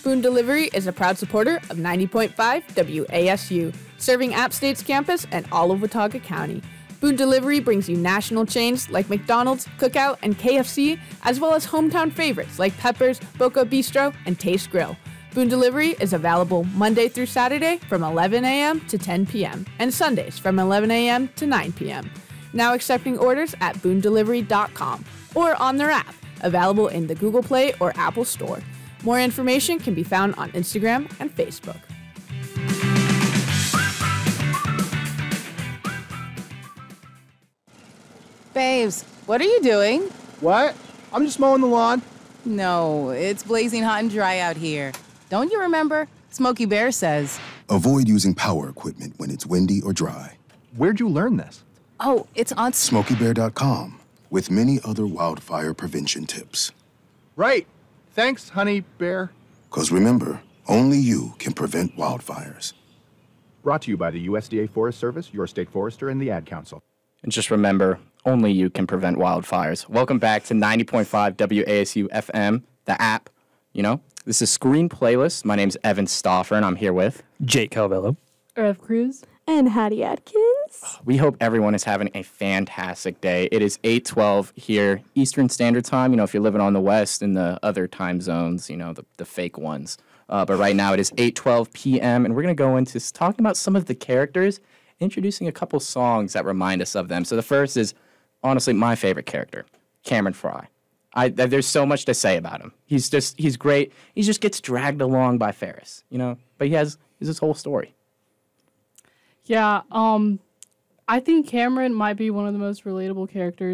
Boone Delivery is a proud supporter of 90.5 WASU, serving App State's campus and all of Watauga County. Boone Delivery brings you national chains like McDonald's, Cookout, and KFC, as well as hometown favorites like Peppers, Boca Bistro, and Taste Grill. Boone Delivery is available Monday through Saturday from 11 a.m. to 10 p.m. and Sundays from 11 a.m. to 9 p.m. Now accepting orders at boondelivery.com or on their app, available in the Google Play or Apple Store. More information can be found on Instagram and Facebook. Babes, what are you doing? What? I'm just mowing the lawn. No, it's blazing hot and dry out here. Don't you remember? Smokey Bear says. Avoid using power equipment when it's windy or dry. Where'd you learn this? Oh, it's on... SmokeyBear.com, with many other wildfire prevention tips. Right. Thanks, honey bear. 'Cause remember, only you can prevent wildfires. Brought to you by the USDA Forest Service, your state forester, and the Ad Council. And just remember, only you can prevent wildfires. Welcome back to 90.5 WASU FM, the app. You know, this is Screen Playlist. My name's Evan Stauffer, and I'm here with Jake Calvello, Rev Cruz, and Hattie Atkins. We hope everyone is having a fantastic day. It is 8:12 here, Eastern Standard Time. You know, if you're living on the West and the other time zones, you know, the fake ones. But right now it is 8:12 p.m., and we're going to go into talking about some of the characters, introducing a couple songs that remind us of them. So the first is, honestly, my favorite character, Cameron Fry. There's so much to say about him. He's great. He just gets dragged along by Ferris, you know, but he has his whole story. Yeah, I think Cameron might be one of the most relatable characters